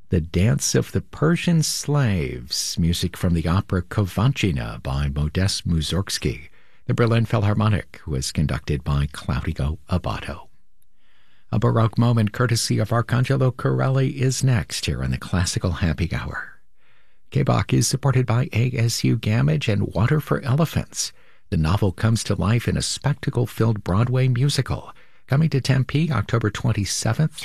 The Dance of the Persian Slaves, music from the opera Kovanchina by Modest Mussorgsky. The Berlin Philharmonic was conducted by Claudio Abbado. A Baroque moment courtesy of Arcangelo Corelli is next here in the Classical Happy Hour. K-Bach is supported by ASU Gamage and Water for Elephants. The novel comes to life in a spectacle-filled Broadway musical, coming to Tempe October 27th